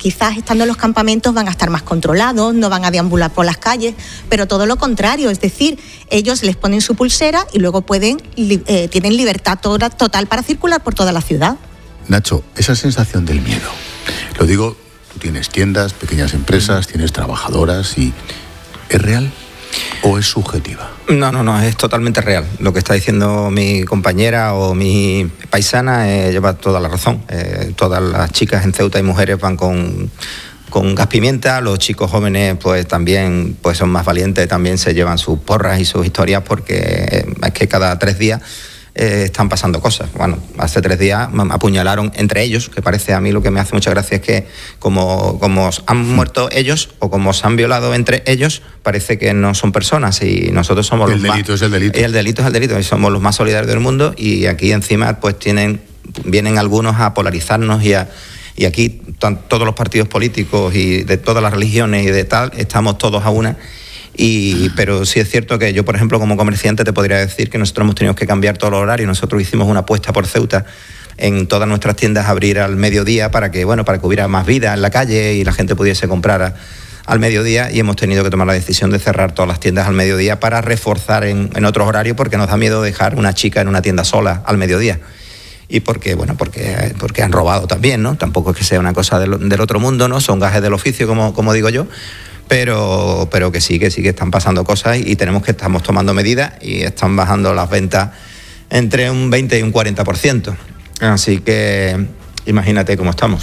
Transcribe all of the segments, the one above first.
quizás estando en los campamentos van a estar más controlados, no van a deambular por las calles, pero todo lo contrario, es decir, ellos les ponen su pulsera y luego tienen libertad total para circular por toda la ciudad. Nacho, esa sensación del miedo, lo digo, tú tienes tiendas, pequeñas empresas, tienes trabajadoras y... ¿es real o es subjetiva? No, es totalmente real. Lo que está diciendo mi compañera o mi paisana lleva toda la razón. Todas las chicas en Ceuta y mujeres van con gas pimienta, los chicos jóvenes pues también pues son más valientes, también se llevan sus porras y sus historias, porque es que cada 3 días están pasando cosas. Bueno, hace 3 días me apuñalaron entre ellos, que parece, a mí lo que me hace mucha gracia es que como han muerto ellos o como se han violado entre ellos, parece que no son personas, y nosotros somos los más... El delito es el delito. Y el delito es el delito, y somos los más solidarios del mundo, y aquí encima pues vienen algunos a polarizarnos y aquí todos los partidos políticos y de todas las religiones y de tal, estamos todos a una. Pero sí es cierto que yo, por ejemplo, como comerciante te podría decir que nosotros hemos tenido que cambiar todo el horario. Nosotros hicimos una apuesta por Ceuta, en todas nuestras tiendas abrir al mediodía para que hubiera más vida en la calle y la gente pudiese comprar al mediodía, y hemos tenido que tomar la decisión de cerrar todas las tiendas al mediodía para reforzar en otros horarios, porque nos da miedo dejar una chica en una tienda sola al mediodía. Y porque han robado también, ¿no? Tampoco es que sea una cosa del otro mundo, ¿no? Son gajes del oficio, como digo yo. Pero que sí que están pasando cosas, y estamos tomando medidas y están bajando las ventas entre un 20 y un 40%. Así que imagínate cómo estamos.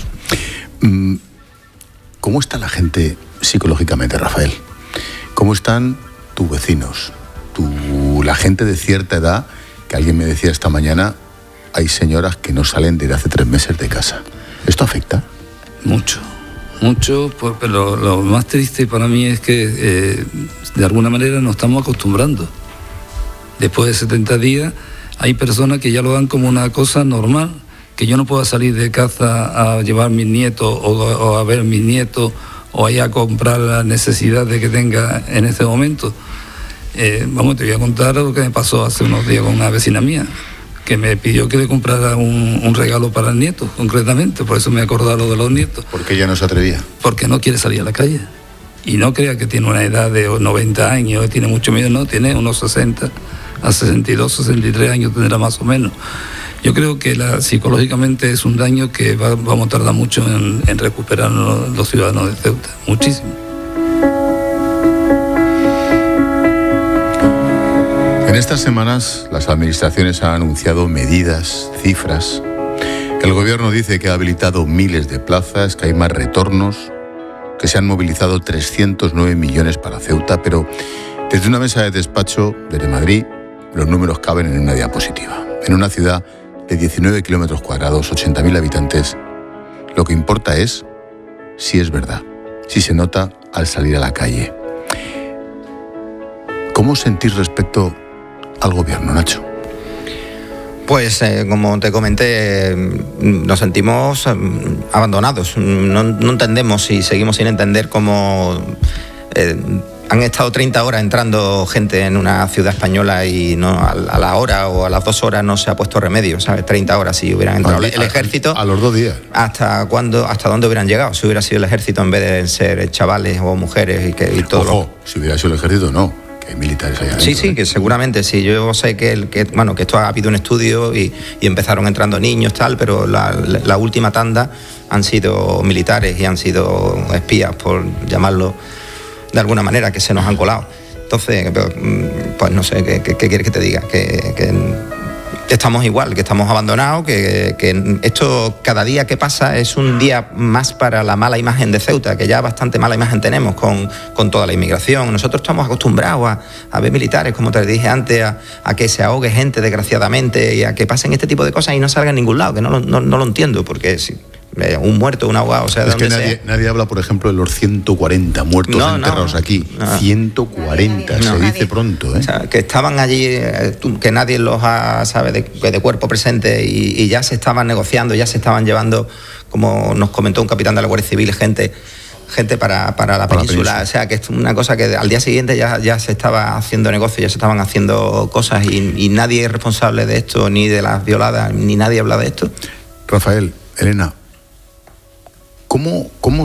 ¿Cómo está la gente psicológicamente, Rafael? ¿Cómo están tus vecinos? La gente de cierta edad, que alguien me decía esta mañana, hay señoras que no salen desde hace 3 meses de casa. ¿Esto afecta? Mucho, pero lo más triste para mí es que de alguna manera nos estamos acostumbrando. Después de 70 días hay personas que ya lo dan como una cosa normal, que yo no pueda salir de casa a llevar mis nietos o a ver mis nietos o ir a comprar las necesidades que tenga en este momento. Te voy a contar lo que me pasó hace unos días con una vecina mía, que me pidió que le comprara un regalo para el nieto, concretamente. Por eso me he acordado lo de los nietos. ¿Por qué ella no se atrevía? Porque no quiere salir a la calle. Y no crea que tiene una edad de 90 años, tiene mucho miedo, no, tiene unos 60, a 62, 63 años tendrá más o menos. Yo creo que psicológicamente es un daño que vamos a tardar mucho en recuperar los ciudadanos de Ceuta, muchísimo. En estas semanas las administraciones han anunciado medidas, cifras. El gobierno dice que ha habilitado miles de plazas, que hay más retornos, que se han movilizado 309 millones para Ceuta, pero desde una mesa de despacho, desde Madrid, los números caben en una diapositiva. En una ciudad de 19 kilómetros cuadrados, 80.000 habitantes, lo que importa es si es verdad, si se nota al salir a la calle. ¿Cómo sentís respecto al gobierno, Nacho? Pues como te comenté, nos sentimos abandonados. No entendemos, y seguimos sin entender cómo han estado 30 horas entrando gente en una ciudad española y no a la hora o a las 2 horas no se ha puesto remedio, ¿sabes? 30 horas si hubieran entrado el ejército. A los 2 días. ¿Hasta dónde hubieran llegado? Si hubiera sido el ejército en vez de ser chavales o mujeres y todo. Ojo, si hubiera sido el ejército, no. Que hay militares allá adentro. Sí, que seguramente sí. Yo sé que esto ha habido un estudio y empezaron entrando niños, tal, pero la última tanda han sido militares y han sido espías, por llamarlo de alguna manera, que se nos han colado. Entonces, pues no sé, ¿qué quieres que te diga? Que estamos igual, que estamos abandonados, que esto cada día que pasa es un día más para la mala imagen de Ceuta, que ya bastante mala imagen tenemos con toda la inmigración. Nosotros estamos acostumbrados a ver militares, como te dije antes, a que se ahogue gente desgraciadamente y a que pasen este tipo de cosas y no salga en ningún lado, que no lo entiendo, porque si un muerto, un ahogado, o sea, de es que nadie habla, por ejemplo, de los 140 muertos enterrados aquí. 140, se dice pronto, ¿eh? O sea, que estaban allí, que nadie los ha, sabe, de cuerpo presente, y ya se estaban negociando, ya se estaban llevando, como nos comentó un capitán de la Guardia Civil, gente para la península. O sea, que es una cosa que al día siguiente ya se estaba haciendo negocio, ya se estaban haciendo cosas, y nadie es responsable de esto, ni de las violadas, ni nadie habla de esto. Rafael, Elena, ¿Cómo